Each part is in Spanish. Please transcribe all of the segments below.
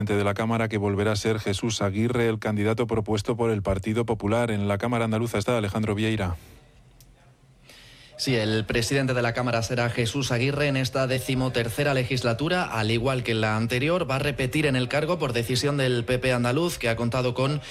De la Cámara, que volverá a ser Jesús Aguirre, el candidato propuesto por el Partido Popular. En la Cámara andaluza está Alejandro Vieira. Sí, el presidente de la Cámara será Jesús Aguirre en esta 13ª legislatura. Al igual que en la anterior, va a repetir en el cargo por decisión del PP andaluz, que ha contado con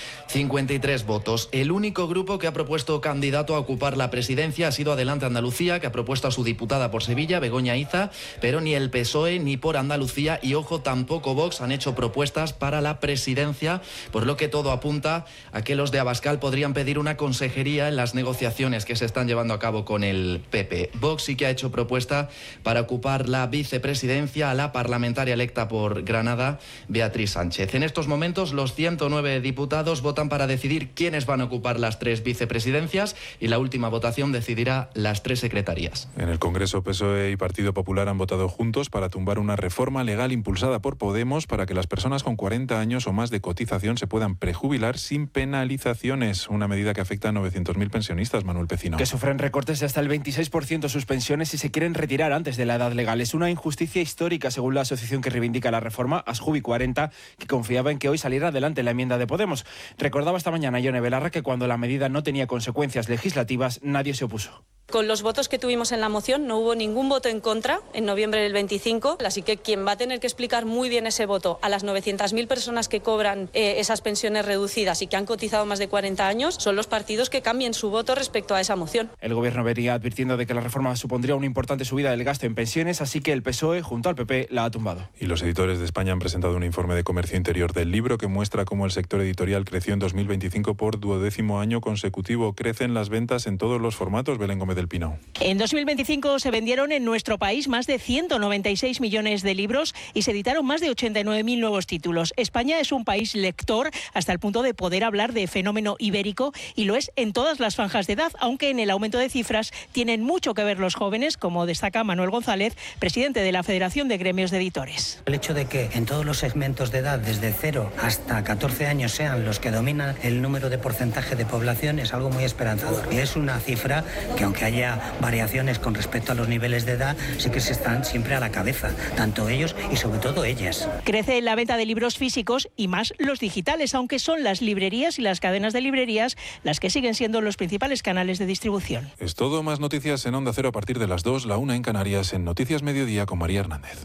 53 votos. El único grupo que ha propuesto candidato a ocupar la presidencia ha sido Adelante Andalucía, que ha propuesto a su diputada por Sevilla, Begoña Iza, pero ni el PSOE ni por Andalucía y, ojo, tampoco Vox han hecho propuestas para la presidencia, por lo que todo apunta a que los de Abascal podrían pedir una consejería en las negociaciones que se están llevando a cabo con el PP. Vox sí que ha hecho propuesta para ocupar la vicepresidencia a la parlamentaria electa por Granada, Beatriz Sánchez. En estos momentos, los 109 diputados votan para decidir quiénes van a ocupar las 3 vicepresidencias y la última votación decidirá las 3 secretarías. En el Congreso, PSOE y Partido Popular han votado juntos para tumbar una reforma legal impulsada por Podemos para que las personas con 40 años o más de cotización se puedan prejubilar sin penalizaciones. Una medida que afecta a 900.000 pensionistas, Manuel Pecino. Que sufren recortes de hasta el 26% sus pensiones si se quieren retirar antes de la edad legal. Es una injusticia histórica, según la asociación que reivindica la reforma, Asjubi 40, que confiaba en que hoy saliera adelante la enmienda de Podemos. Recordaba esta mañana Ione Belarra que cuando la medida no tenía consecuencias legislativas, nadie se opuso. Con los votos que tuvimos en la moción no hubo ningún voto en contra en noviembre del 25, así que quien va a tener que explicar muy bien ese voto a las 900.000 personas que cobran esas pensiones reducidas y que han cotizado más de 40 años son los partidos que cambien su voto respecto a esa moción. El gobierno venía advirtiendo de que la reforma supondría una importante subida del gasto en pensiones, así que el PSOE, junto al PP, la ha tumbado. Y los editores de España han presentado un informe de comercio interior del libro que muestra cómo el sector editorial creció en 2025 por 12º año consecutivo. Crecen las ventas en todos los formatos. Belén Gómez del Pino. En 2025 se vendieron en nuestro país más de 196 millones de libros y se editaron más de 89.000 nuevos títulos. España es un país lector hasta el punto de poder hablar de fenómeno ibérico y lo es en todas las franjas de edad, aunque en el aumento de cifras tienen mucho que ver los jóvenes, como destaca Manuel González, presidente de la Federación de Gremios de Editores. El hecho de que en todos los segmentos de edad, desde 0 hasta 14 años, sean los que dominan el número de porcentaje de población es algo muy esperanzador. Y es una cifra que, aunque haya variaciones con respecto a los niveles de edad, sí que se están siempre a la cabeza, tanto ellos y sobre todo ellas. Crece la venta de libros físicos y más los digitales, aunque son las librerías y las cadenas de librerías las que siguen siendo los principales canales de distribución. Es todo. Más noticias en Onda Cero a partir de las 2, la 1 en Canarias, en Noticias Mediodía con María Hernández.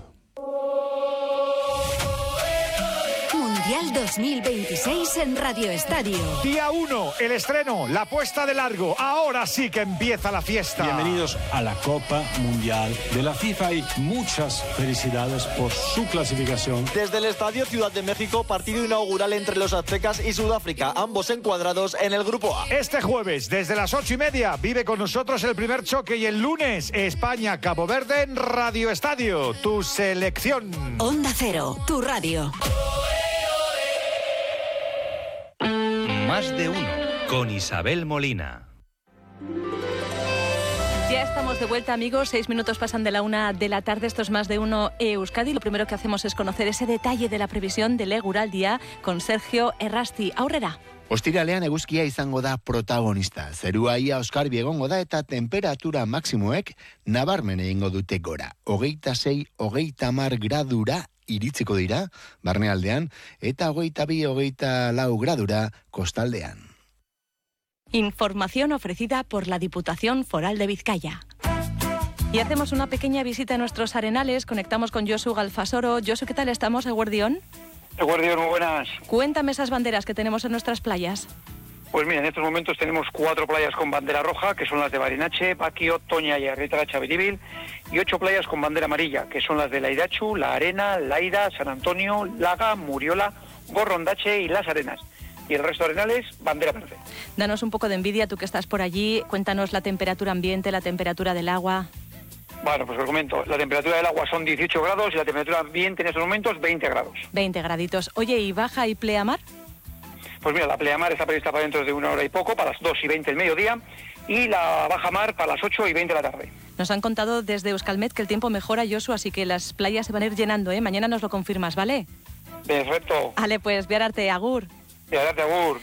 Mundial 2026 en Radio Estadio. Día 1, el estreno, la puesta de largo. Ahora sí que empieza la fiesta. Bienvenidos a la Copa Mundial de la FIFA y muchas felicidades por su clasificación. Desde el Estadio Ciudad de México, partido inaugural entre los aztecas y Sudáfrica, ambos encuadrados en el Grupo A. Este jueves, desde las 8:30, vive con nosotros el primer choque y el lunes, España-Cabo Verde en Radio Estadio, tu selección. Onda Cero, tu radio. Más de uno, con Isabel Molina. Ya estamos de vuelta, amigos. 6 minutos pasan de la 1 de la tarde. Esto es Más de uno Euskadi. Lo primero que hacemos es conocer ese detalle de la previsión del eguraldia con Sergio Errasti. Aurrera. Ostiralean eguzkia izango da protagonista. Zerua ia oskarbi egongo da eta temperatura maksimoek nabarmen egingo dute gora. 26, 30 gradura iritsiko dira barnealdean eta 22, 24 gradura kostaldean. Información ofrecida por la Diputación Foral de Vizcaya. Y hacemos una pequeña visita a nuestros arenales. Conectamos con Josu Galfasoro. Josu, ¿qué tal estamos, Eguerdión? Eguerdión, muy buenas. Cuéntame esas banderas que tenemos en nuestras playas. Pues mira, en estos momentos tenemos 4 playas con bandera roja, que son las de Barinache, Baquio, Toña y Arrietaga Biribil, y 8 playas con bandera amarilla, que son las de La Irachu, La Arena, Laida, San Antonio, Laga, Muriola, Gorrondache y Las Arenas. Y el resto de arenales, bandera verde. Danos un poco de envidia, tú que estás por allí. Cuéntanos la temperatura ambiente, la temperatura del agua. Bueno, pues os comento, la temperatura del agua son 18 grados y la temperatura ambiente en estos momentos 20 grados. 20 graditos. Oye, ¿y baja y pleamar? Pues mira, la pleamar está prevista para dentro de 1 hora y poco, para las 2:20 del mediodía, y la baja mar para las 8:20 de la tarde. Nos han contado desde Euskalmet que el tiempo mejora, Josu, así que las playas se van a ir llenando, ¿eh? Mañana nos lo confirmas, ¿vale? Perfecto. Vale, pues, Biararte, agur. Biararte, agur.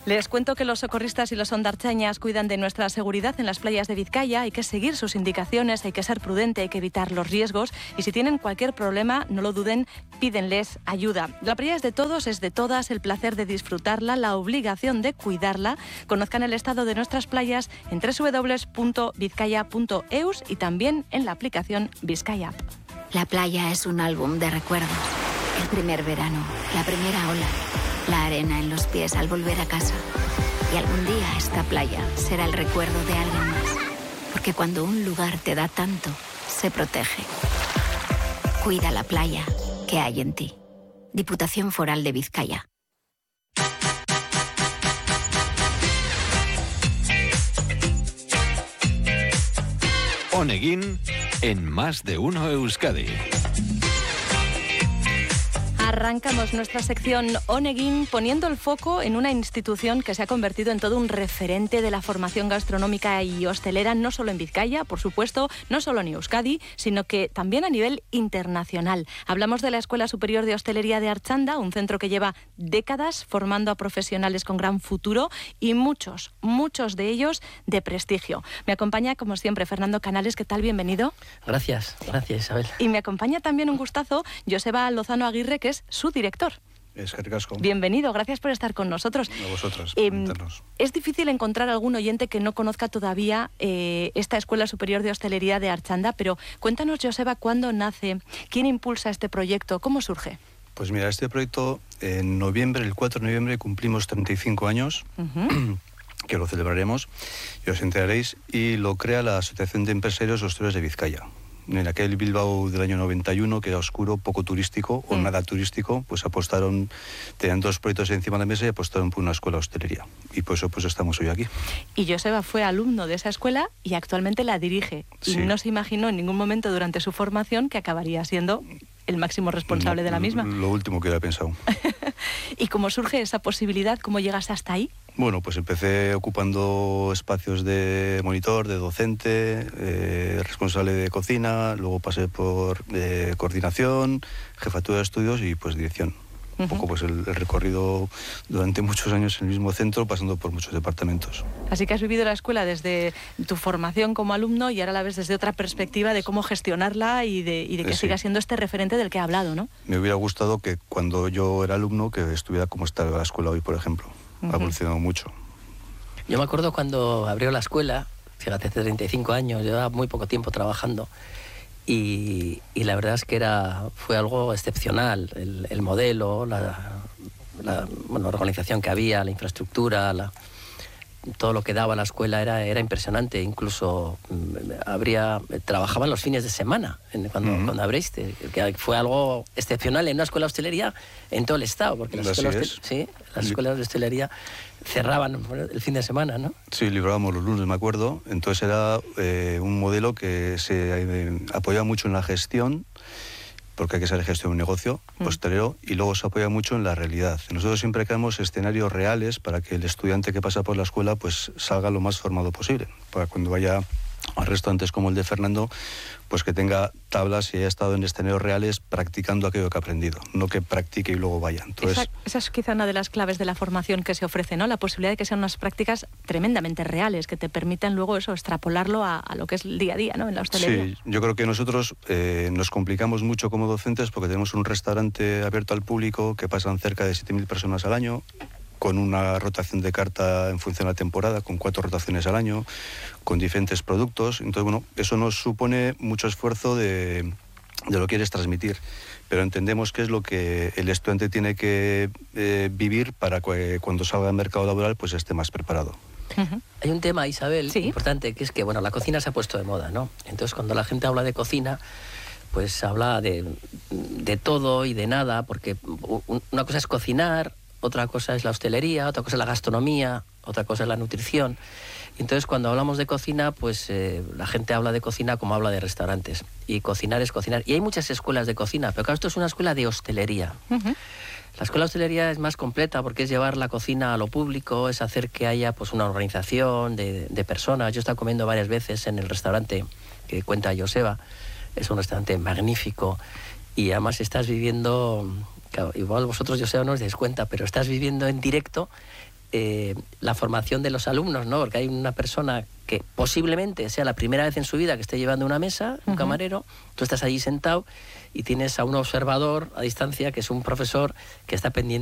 Les cuento que los socorristas y los hondartzañas cuidan de nuestra seguridad en las playas de Vizcaya. Hay que seguir sus indicaciones, hay que ser prudente, hay que evitar los riesgos. Y si tienen cualquier problema, no lo duden, pídenles ayuda. La playa es de todos, es de todas, el placer de disfrutarla, la obligación de cuidarla. Conozcan el estado de nuestras playas en www.vizcaya.eus y también en la aplicación Vizcaya App. La playa es un álbum de recuerdos. El primer verano, la primera ola, la arena en los pies al volver a casa. Y algún día esta playa será el recuerdo de alguien más. Porque cuando un lugar te da tanto, se protege. Cuida la playa que hay en ti. Diputación Foral de Vizcaya. Oneguin en Más de Uno Euskadi. Arrancamos nuestra sección Oneguin poniendo el foco en una institución que se ha convertido en todo un referente de la formación gastronómica y hostelera, no solo en Vizcaya, por supuesto, no solo en Euskadi, sino que también a nivel internacional. Hablamos de la Escuela Superior de Hostelería de Archanda, un centro que lleva décadas formando a profesionales con gran futuro y muchos de ellos de prestigio. Me acompaña, como siempre, Fernando Canales. ¿Qué tal? Bienvenido. Gracias, Isabel. Y me acompaña también un gustazo, Joseba Lozano Aguirre, que es su director. Es Jericasco. Bienvenido, gracias por estar con nosotros. A vosotras. Es difícil encontrar algún oyente que no conozca todavía esta Escuela Superior de Hostelería de Archanda, pero cuéntanos, Joseba, ¿cuándo nace? ¿Quién impulsa este proyecto? ¿Cómo surge? Pues mira, este proyecto en noviembre, el 4 de noviembre, cumplimos 35 años, que lo celebraremos, y os enteraréis, y lo crea la Asociación de Empresarios Hosteleros de Vizcaya. En aquel Bilbao del año 91, que era oscuro, poco turístico o nada turístico, pues apostaron, tenían dos proyectos encima de la mesa y apostaron por una escuela de hostelería. Y por eso pues estamos hoy aquí. Y Joseba fue alumno de esa escuela y actualmente la dirige. Sí. Y no se imaginó en ningún momento durante su formación que acabaría siendo el máximo responsable de la misma. Lo último que hubiera pensado. ¿Y cómo surge esa posibilidad? ¿Cómo llegas hasta ahí? Bueno, pues empecé ocupando espacios de monitor, de docente, responsable de cocina, luego pasé por coordinación, jefatura de estudios y pues dirección. Un poco pues el recorrido durante muchos años en el mismo centro, pasando por muchos departamentos. Así que has vivido la escuela desde tu formación como alumno y ahora la ves desde otra perspectiva de cómo gestionarla y de que siga siendo este referente del que he hablado, ¿no? Me hubiera gustado que cuando yo era alumno que estuviera como está la escuela hoy, por ejemplo. Ha evolucionado mucho. Yo me acuerdo cuando abrió la escuela, fíjate, hace 35 años, llevaba muy poco tiempo trabajando. Y la verdad es que fue algo excepcional, el modelo, la organización que había, la infraestructura, todo lo que daba la escuela era impresionante. Incluso trabajaban los fines de semana cuando abriste, que fue algo excepcional en una escuela de hostelería en todo el estado, porque las escuelas de hostelería cerraban el fin de semana, ¿no? Sí, librábamos los lunes, me acuerdo. Entonces era un modelo que se apoyaba mucho en la gestión, porque hay que saber gestionar un negocio hostelero, y luego se apoya mucho en la realidad. Nosotros siempre creamos escenarios reales para que el estudiante que pasa por la escuela pues salga lo más formado posible, para cuando vaya a restaurantes como el de Fernando, pues que tenga tablas y haya estado en escenarios reales practicando aquello que ha aprendido, no que practique y luego vaya. Entonces, esa es quizá una de las claves de la formación que se ofrece, ¿no? La posibilidad de que sean unas prácticas tremendamente reales, que te permitan luego extrapolarlo a lo que es el día a día, ¿no? En la hostelería. Sí, yo creo que nosotros nos complicamos mucho como docentes porque tenemos un restaurante abierto al público que pasan cerca de 7.000 personas al año, con una rotación de carta en función de la temporada, con 4 rotaciones al año, con diferentes productos. Entonces, bueno, eso nos supone mucho esfuerzo de lo que quieres transmitir, pero entendemos que es lo que el estudiante tiene que vivir para que cuando salga al mercado laboral pues esté más preparado. Hay un tema, Isabel, importante, que es que la cocina se ha puesto de moda, ¿no? Entonces, cuando la gente habla de cocina, pues habla de todo y de nada, porque una cosa es cocinar, otra cosa es la hostelería, otra cosa es la gastronomía, otra cosa es la nutrición. Entonces, cuando hablamos de cocina, pues la gente habla de cocina como habla de restaurantes. Y cocinar es cocinar. Y hay muchas escuelas de cocina, pero claro, esto es una escuela de hostelería. La escuela de hostelería es más completa porque es llevar la cocina a lo público, es hacer que haya pues una organización de personas. Yo he estado comiendo varias veces en el restaurante que cuenta Joseba. Es un restaurante magnífico y además estás viviendo... Claro, igual vosotros, Joseba, no os dais cuenta, pero estás viviendo en directo la formación de los alumnos, ¿no? Porque hay una persona que posiblemente sea la primera vez en su vida que esté llevando una mesa, un camarero, tú estás allí sentado y tienes a un observador a distancia que es un profesor que está pendiente